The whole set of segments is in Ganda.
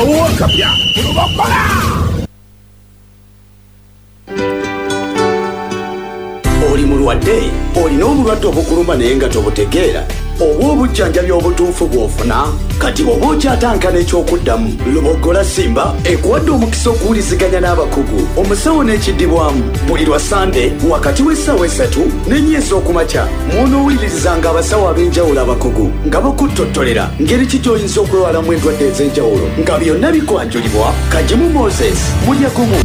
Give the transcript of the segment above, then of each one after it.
akawakapya lubakola. Oli mulwadde, olina obulwadde obukuluma naye nga tobutegeera, oba obujjanjabi obutuufu bw'ofuna, kati oba okyatankana ekyokuddamu, Lubogola Simba ekuwadde omukisa okuwuliziganya n'abakugu, omusawo n'ekiddibwamu buli lwa Sande wakati w'essaawa 3 n'ennyesa okumakya mw'onoowulirizanga abasawo ab'enjawulo abakugu nga bakuttotolera ngeri ki gy'oyinza okwewalamu endwadde ez'enjawulo nga byonna bikwanjulibwa Kagimu Moses mulyagumu.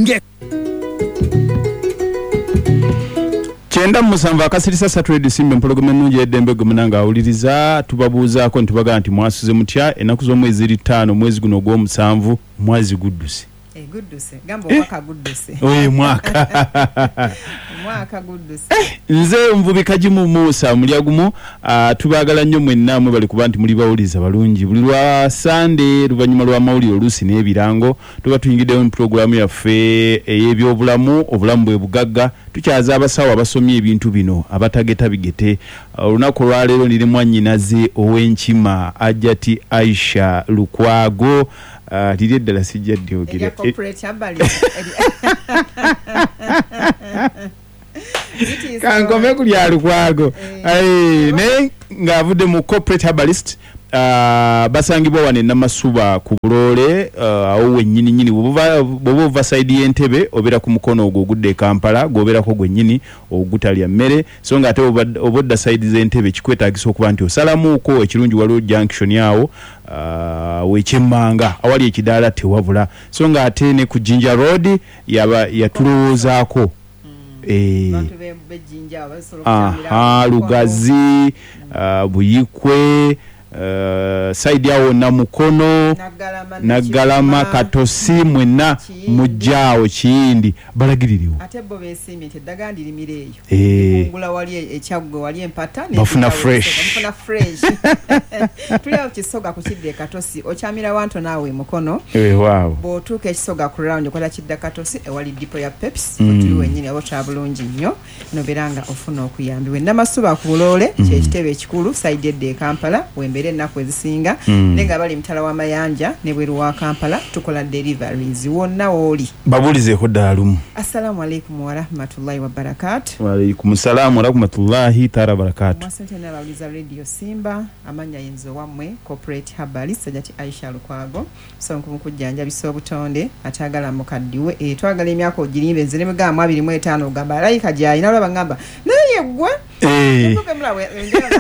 Chenda musanva akasirisa Saturday Simba mpologome nnungi eddembe gumunanga awuliriza tubabuuzaako ntibagaa nti mwasuze mutya ennaku z'omwezi 5 mwezi guno ogw'omusanvu mwezi gudduse. Gudduse gambo mwaka gudduse. Mwaka. Mwaka gudduse. Nze mvubi Kagimu Musa mulyagumu tubaagala nnyo mwenna mwe bali kuba nti muli bawuliza balungi buli lwa Sunday luvannyuma lwa mawulire oluusi n'ebirango tuba tuyingiddewo mu pulogulaamu yaffe ey'ebyobulamu obulamu bwe bugagga tukyaza abasawo abasomye ebintu bino abatageta bigete olunaku olwaleero ndiri mwannyinaze ow'enkima Ajjati Aisha Lukwago liri eddala sijja ddyogerera kankome kuli Lukwago naye ng'avudde mu corporate herbalist basangibwa wano Namasuba ku Buloole awo wennyini bw'oba ova side y'Entebbe obeera ku mukono ogwo ogudde e Kampala gwobeerako gwennyini ogutalya mmere so nga ate oba odda side z'Entebbe kikwetaagisa okuba nti osalamuuko ekirungi waliwo junction awo w'ekyemmanga awali ekidaala tewabula so nga ate ne ku Jinja Road yatulowoozaako Lugazi Buyikwe side yawo Namukono Nagalama Katosi mwenna mujjaawo Kiyindi balagiririwo ate bo besimye teddaga ndilimireeyo kungula wali ekyagwe wali empata bafuna fresh tulya kisoga ku kidde Katosi okyamira wanto naawe Mukono wow bw'otuuka ekisoga ku round okola kidda Katosi ewali dipo ya Pepsi otuli wennyini aba kyabulungi nnyo nobeeranga ofuna okuyambibwa Namasuba ku Buloole kyekitebe ekikulu side edde e Kampala wembere ennaku ezisinga nenga bali mutala wa Mayanja ne bweru wa Kampala tukola deliveries wonna woli babulizeeko ddala lumu. Assalamu alaikum wa rahmatullahi wa barakatuh. Wa alaikum salaam wa rahmatullahi ta'ala barakatuh. Mwasente na bauliza Radio Simba amanya yinzo wamwe corporate herbalist Ajjati Aisha Lukwago so nkujjanja bisobutonde atagala mukaddiwe twagala emyaka ogirimbe nzireme ga 25 ogamba alayika jayi nalwa bangamba naye gwe nkuke mulawe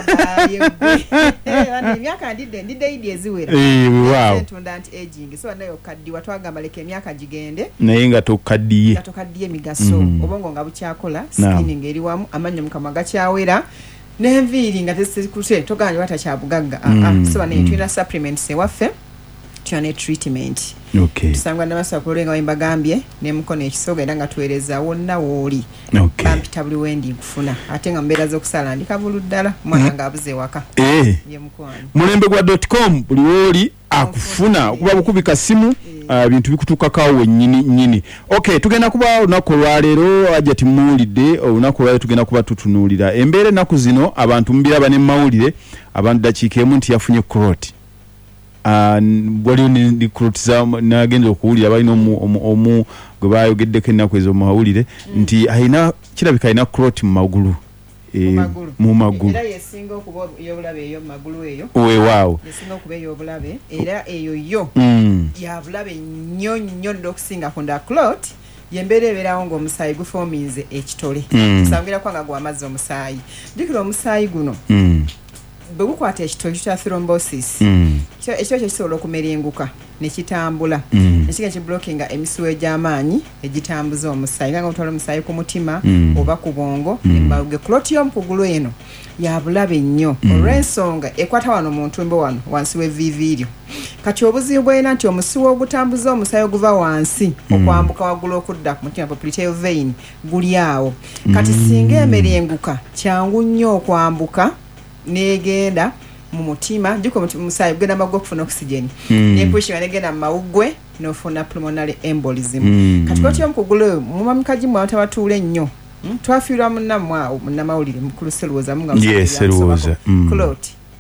emyaka ndidde idi eziwera wow ntunda anti aging so nayo kaddiwa twagamba leke emyaka gigende naye nga tokaddiye emigaso obongo nga bukyakola skinning eri wamu amannyo mukama gakyawera n'enviiri nga tesikute toganya batakyabugagga so naye tulina supplements ewaffe tulina treatment tusangwa Namasuba ku Buloole nga bagambye ne Mukono ekisoga era nga tuweereza wonna wooli bampita buli wendi nkufuna ate nga mbeera z'okusala ndika bulu ddala mwana nga abuze waka ye mukwano mulembe gwa .com buli wooli akufuna okuba bukubika simu bintu bikutukakawo wennyini tugenda kuba olunaku olwaleero Ajjati muwulidde olunaku olwaleero tugenda kuba tutunuulira embeera ennaku zino abantu mubiraba ne mawulire abantu dakiika emu nti yafunye kroti waliwo ne kroti nagenza okuwulira balina omu gwe bayogeddeko ennaku ezo mawulire nti kirabika alina kroti mu magulu mu magulu era yesinga okuba ey'obulabe eyo mu magulu eyo weewaawo yesinga okuba ey'obulabe era eyo yo yabulabe nnyo okusinga ku nda clot yembeera ebeerawo ng'omusaayi gufoominze ekitole tusangira kwanga gwa amazzi omusaayi jjukira omusaayi guno bwe gukwata ekitole kya thrombosis ekyo kisobola okumerenguka ne kitambula ekiga kiblockinga emisuwa egy'amaanyi egitambuza omusaayi nga otwala omusaayi ku mutima oba ku bwongo emabwe clot y'omukugulu eno yabulabe nnyo olw'ensonga ekwata wano mu ntumbo wano wansi w'evviiviiryo kati obuzibu bw'erina nti omusiwa ogutambuza omusaayi oguva wansi okwambuka waggulu okudda ku mutima popliteal vein guli awo kati singa emerenguka kyangu nnyo okwambuka negenda mu mutima jiko musaayi genda magwe okufuna oxygen ne pushinga negenda mu mawugwe n'ofuna pulmonary embolism kati koti omukugulu mu mamikajimu abatatuule nnyo twafiirwa munnamwe awo munnamawulire mukulu Serwoza munga Serwoza clot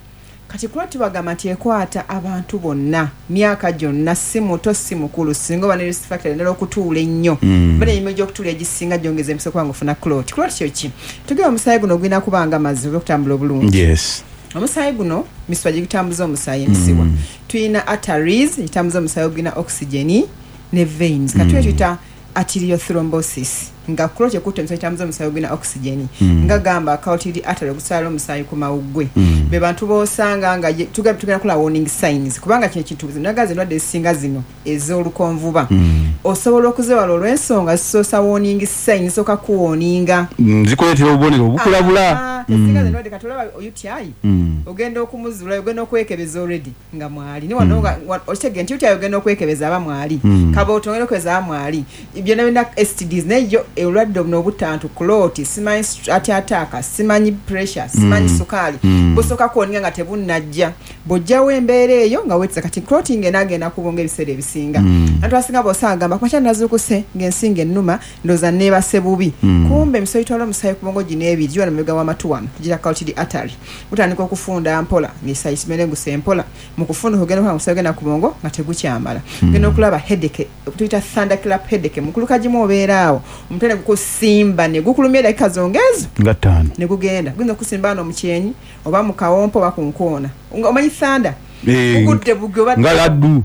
kati kuloti bagamba nti ekwata abantu bonna myaka gyonna si muto si mukulu singa oba ne risk factor endala okutuula ennyo bane emirimu gy'okutuula egisinga gyongeza emiso kubanga ofuna kuloti kyo ki tugeba omusaayi guno ogulina kubanga amazzi okutambula obulungi yes omusaayi guno miswa gitambuza omusaayi emisiwa tuyina arteries gitambuza omusaayi ogulina oxygeni ne veins katwe tuyita arteriothrombosis nga kuloti ekutte omusaayi gitambuza omusaayi ogulina oxygeni nga gamba carotid artery okusala omusaayi ku mawuggwe be bantu bosanga nga tugenda kula warning signs kubanga kino kintu nagaze ndwadde ezisinga zino ez'olukonvuba osobola okuzewala olw'ensonga zisoosa warning signs soka kuwoninga zikuleetera obubonero obukulabula ezisinga zino ndwadde katolaba UTI ogenda okumuzula ogenda okwekebeza already nga mwali ni wano okitegee nti UTI ogenda okwekebeza aba mwali kaba otongera okwekebeza aba mwali byonna bina STDs nejo olwadde obutantu kuloti simanyi ataka simanyi pressure simanyi sukali busoka kuoninga nga tebunnajja bojjawo embeera eyo nga wetsa kati clotting enagenda kubonga ebiseera ebisinga antu asinga bosagamba kwacha nazukuse ng'ensinga ennuma ndoza nebase bubi kumbe emisoyi twala omusaayi kubongo gineebiri gyona mabega w'amatu wano gira carotid artery butandika okufunda mpola ng'esaayi kimerenguse empola mu kufunda ogenda kwa omusaayi ogenda kubongo nga tegukyambala genda okulaba headache tuyita thunderclap headache mukuluka gimu obeeraawo omutwe ne gukusimba ne gukulumya dakika zongezo nga 5 ne gugenda guyinza okusimba no mukyenyi oba mu kawompo oba ku nkoona omanyi thanda gugudde bugwe oba nga laddu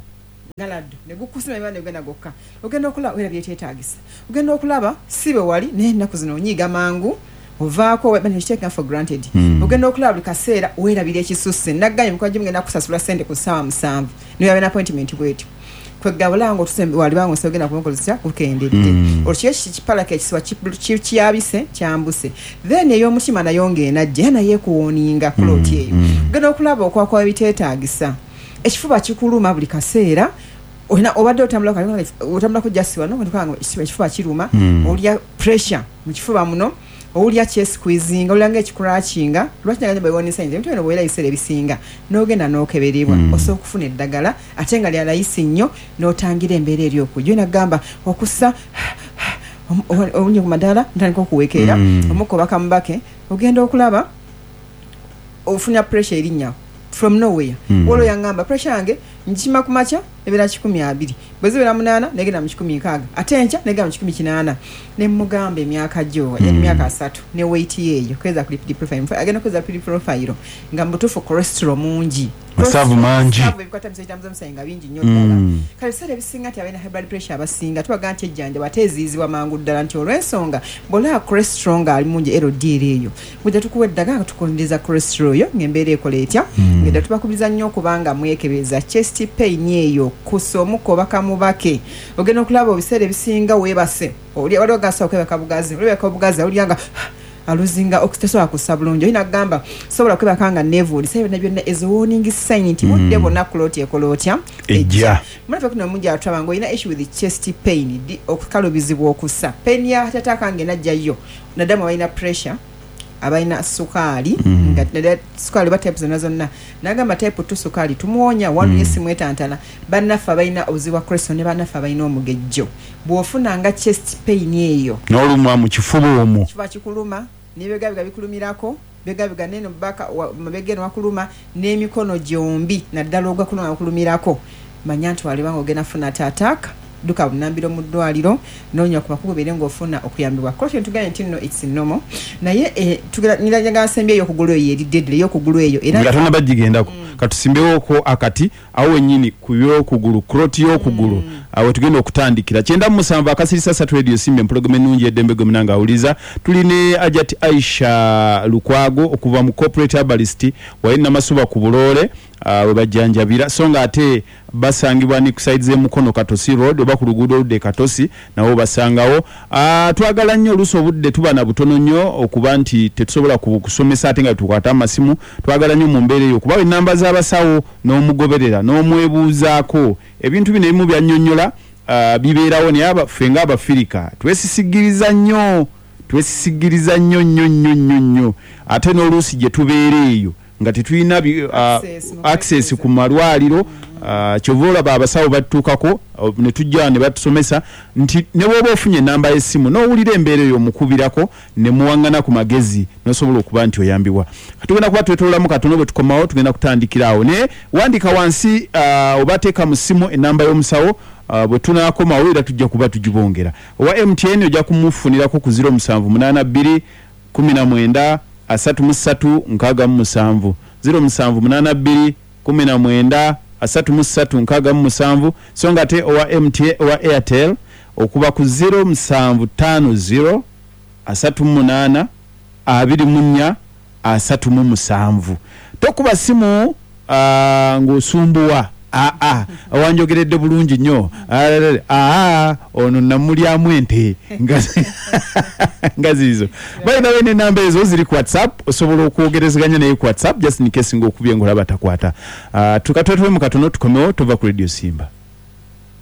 ne gukusima ebana ogenda gokka ogenda okulaba era byeteetaagisa ogenda okulaba sibe wali naye ennaku zino onyiiga mangu ovaako webane taken for granted ogenda okulaba buli kaseera weerabira ekisusse nagganye mukwaji mugenda kusasula ssente ku ssaawa 7 niyo yabe appointment bwetyo kwegabula ngo tusembe wali bango sogenda kumukozesa kukendedde olukyeshi kipala kekiswa kiyabise kyambuse then eyo mutima nayonge najja na yekuwoninga kuloti eyo genda okulaba okwakwa ebiteetaagisa ekifuba kikuluma buli kaseera olina obadde otambula kujjasiwa no kwanga ekifuba kiruma olya pressure mu kifuba muno olya chest squeezing olanga ekicratchinga lwaki naganya bayoni signs ebintu bino bwera isere bisinga n'ogenda n'okeberebwa osobola okufuna eddagala ate nga lya layisi nnyo n'otangira embeera eri okujja nagamba okussa obunyi ku madala ntandika okuweekera omukka obaka mubake ogenda okulaba ofuna pressure erinnya from nowhere wolo yangamba pressure yange njima kumacha ebera 12 bwezibera 8 negenda mu 16 ate ncha negenda mu 18 ne mugambe emyaka jo yani myaka 3 ne weight yeyo kweza ku lipid profile agenda kweza lipid profile nga mbutufu cholesterol mungi masavu mangi bikwata bisaitamuza musainga bingi nnyo ddala kale sere bisinga ati abena high blood pressure abasinga tubaga nti ejjanja bateziizibwa mangu ddala nti olw'ensonga bola cholesterol nga ali mungi LDL eyo kujja tukuwa eddaga nga tukondeza cholesterol yo ng'embeera ekola etya ngenda tubakubiza nnyo okubanga mwekebeza chest pain eyo kusomuko bakamubake ogenda okulaba obiseera ebisinga weebase oli waliwo gasa okwebaka bugazi olebaka obugazi olianga aluzinga okitesobola kussa bulungi olina kugamba sobola kwebaka nga nevuuli sebe na byonna ezo warning sign nti budde bonna kuloti ekola otya ejja mulafe kuno mungi atwaba ng'olina issue with chest pain okukalubizibwa okussa pain ya tataka ng'enajjayo naddamu balina pressure abaina sukali nga sukali ba types zonna nagamba type 2 sukali tumuonya wanu yesimwetantala banaffe abaina obuzibu bwa cholesterol ne banaffe abaina omugejjo bw'ofuna nga chest pain eyo n'olumwa mu kifuba omwo kifuba kikuluma n'ebigabiga bikulumirako bigabiga neno baka mabegeno wakuluma n'emikono gyombi naddala ogwakuluma wakulumirako manya nti wali bango ogenda funa attack duka bunambiro mu ddwaliro nonya kuba kubere ng'ofuna okuyambibwa kotyo ntuganye nti no it's normal naye tugera niraga asembye yo kugulu eyo eri deadly yo kugulu eyo era ngatona bajigendako katusimbewo ko akati awo nyini kuyo kugulu kroti yo kugulu awo tugenda okutandikira kyenda musamba akasirisa sat radio simbe program enungi edembe gominanga uliza tuline Ajati Aisha Lukwago okuva mu corporate herbalist wayina masuba ku bulole bajjanjabira songa ate basangibwa ni kusaidize mukono Katosi road oba ku luguudo oludde Katosi nawo basangawo twagala nnyo oluso obudde tuba na butono nnyo okuba nti tetusobola kusomesa ate nga tukwata amasimu twagala nnyo mu mbeera eyo kuba enamba z'abasawo n'omugoberera n'omwebuuzaako ebintu bino ebimu byannyonnyola bibeerawo naye abaffe ng'Abafirika twesisigiriza nnyo nnyo ate n'oluusi gye tubeera eyo nga tetulina access ku malwaliro kyovola abasawo batuukako ne tujja ne batusomesa nti ne bwoba ofunye enamba y'essimu n'owulira embeera eyo omukubirako ne muwaŋŋana ku magezi n'osobola okuba nti oyambibwa. Tugenda kuba twetoolamu katono bwe tukomawo tugenda kutandikirawo naye wandika wansi oba teeka mu ssimu enamba y'omusawo bwe tunaakomawo era tujja kuba tugibongera. Owa MTN ojja kumufunirako ku 0782 19 33 67 0782 19 33 so nga te owa MTN owa Airtel okuba ku 0750 38 24 37. Tokuba simu ng'osumbuwa wanjogeredde bulungi nnyo ono namulyamu ente nga zizo balina bene enamba ezo ziri ku WhatsApp osobola okwogerezeganya naye ku WhatsApp just in case ng'okubye ng'olaba takwata. Tukatwetwe mu katono tukomewo tuva ku Radio Simba.